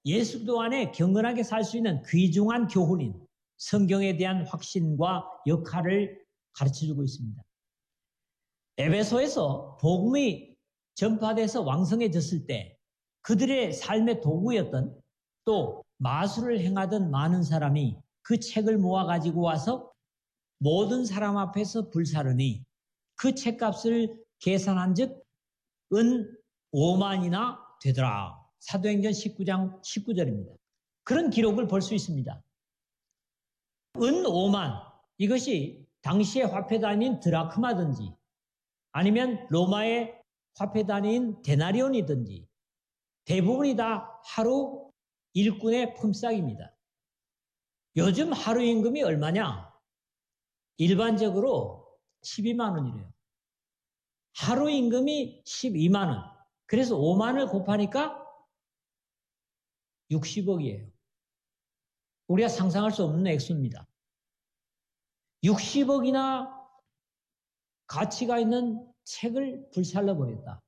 예수도 안에 경건하게 살 수 있는 귀중한 교훈인 성경에 대한 확신과 역할을 가르쳐주고 있습니다. 에베소에서 복음이 전파돼서 왕성해졌을 때 그들의 삶의 도구였던 또 마술을 행하던 많은 사람이 그 책을 모아가지고 와서 모든 사람 앞에서 불사르니 그 책값을 계산한 즉 은 5만이나 되더라. 사도행전 19장 19절입니다. 그런 기록을 볼 수 있습니다. 은 5만, 이것이 당시의 화폐 단위인 드라크마든지 아니면 로마의 화폐 단위인 데나리온이든지 대부분이 다 하루 일꾼의 품삯입니다. 요즘 하루 임금이 얼마냐? 일반적으로 12만 원이래요. 하루 임금이 12만 원. 그래서 5만을 곱하니까 60억이에요. 우리가 상상할 수 없는 액수입니다. 60억이나 가치가 있는 책을 불살라버렸다.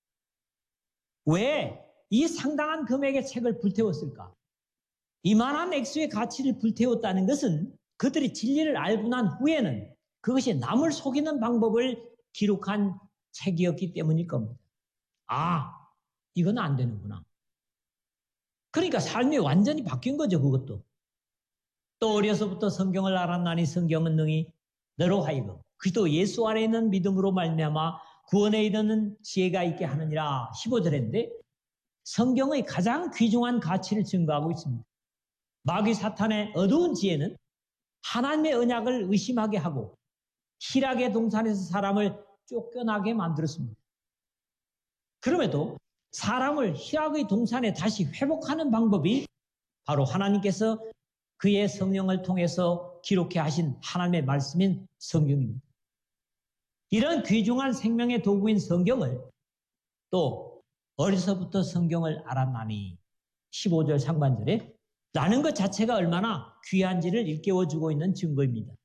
왜 이 상당한 금액의 책을 불태웠을까? 이만한 액수의 가치를 불태웠다는 것은 그들이 진리를 알고 난 후에는 그것이 남을 속이는 방법을 기록한 책이었기 때문일 겁니다. 아, 이건 안 되는구나. 그러니까 삶이 완전히 바뀐 거죠, 그것도. 또 어려서부터 성경을 알았나니 성경은 능히 너로 하여금 그리스도 예수 안에 있는 믿음으로 말미암아 구원에 이르는 지혜가 있게 하느니라. 15절인데 성경의 가장 귀중한 가치를 증거하고 있습니다. 마귀 사탄의 어두운 지혜는 하나님의 언약을 의심하게 하고 희락의 동산에서 사람을 쫓겨나게 만들었습니다. 그럼에도 사람을 희락의 동산에 다시 회복하는 방법이 바로 하나님께서 그의 성령을 통해서 기록해 하신 하나님의 말씀인 성경입니다. 이런 귀중한 생명의 도구인 성경을 또 어려서부터 성경을 알았나니 15절 상반절에 라는 것 자체가 얼마나 귀한지를 일깨워주고 있는 증거입니다.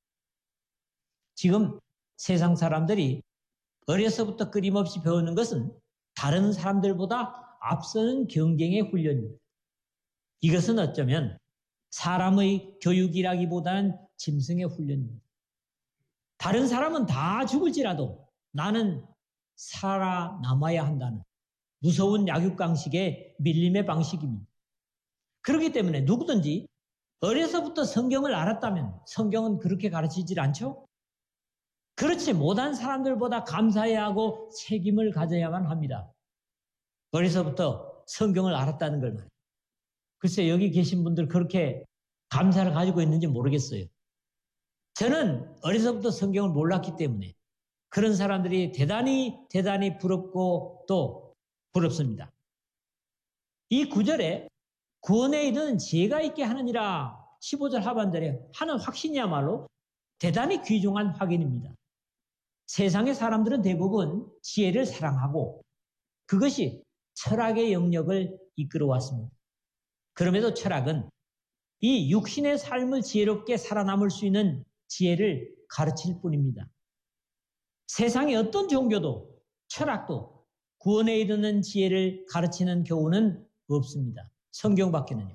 지금 세상 사람들이 어려서부터 끊임없이 배우는 것은 다른 사람들보다 앞서는 경쟁의 훈련입니다. 이것은 어쩌면 사람의 교육이라기보다는 짐승의 훈련입니다. 다른 사람은 다 죽을지라도 나는 살아남아야 한다는 무서운 약육강식의 밀림의 방식입니다. 그렇기 때문에 누구든지 어려서부터 성경을 알았다면 성경은 그렇게 가르치질 않죠? 그렇지 못한 사람들보다 감사해야 하고 책임을 가져야만 합니다. 어려서부터 성경을 알았다는 걸 말이에요. 글쎄 여기 계신 분들 그렇게 감사를 가지고 있는지 모르겠어요. 저는 어려서부터 성경을 몰랐기 때문에 그런 사람들이 대단히 부럽고 또 부럽습니다. 이 9절에 구원에 이르는 지혜가 있게 하느니라 15절 하반절에 하는 확신이야말로 대단히 귀중한 확인입니다. 세상의 사람들은 대부분 지혜를 사랑하고 그것이 철학의 영역을 이끌어왔습니다. 그럼에도 철학은 이 육신의 삶을 지혜롭게 살아남을 수 있는 지혜를 가르칠 뿐입니다. 세상의 어떤 종교도 철학도 구원에 이르는 지혜를 가르치는 교훈은 없습니다. 성경밖에는요.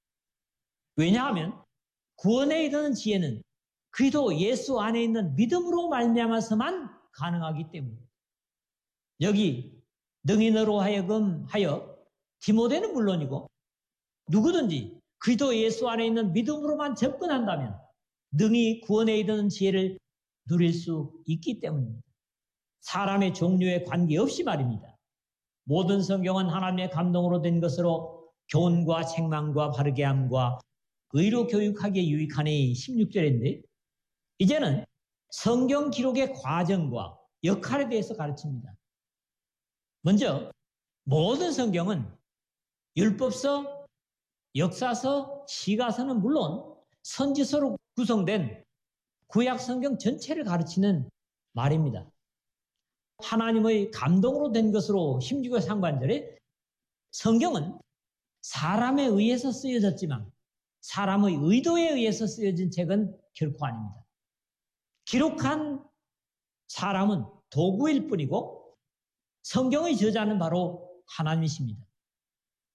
왜냐하면 구원에 이르는 지혜는 그리스도 예수 안에 있는 믿음으로 말미암아서만 가능하기 때문입니다. 여기 능히 너로 하여금 하여 디모데는 물론이고 누구든지 그리스도 예수 안에 있는 믿음으로만 접근한다면 능히 구원에 이르는 지혜를 누릴 수 있기 때문입니다. 사람의 종류에 관계없이 말입니다. 모든 성경은 하나님의 감동으로 된 것으로 교훈과 책망과 바르게 함과 의로 교육하기에 유익하니 16절인데 이제는 성경 기록의 과정과 역할에 대해서 가르칩니다. 먼저 모든 성경은 율법서, 역사서, 시가서는 물론 선지서로 구성된 구약 성경 전체를 가르치는 말입니다. 하나님의 감동으로 된 것으로 16절 상반절에 성경은 사람에 의해서 쓰여졌지만 사람의 의도에 의해서 쓰여진 책은 결코 아닙니다. 기록한 사람은 도구일 뿐이고 성경의 저자는 바로 하나님이십니다.